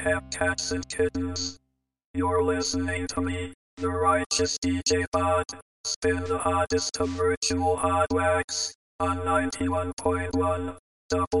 have cats and kittens. You're listening to me, the Righteous DJ Pod. Spin the hottest of virtual hot wax on 91.1 Double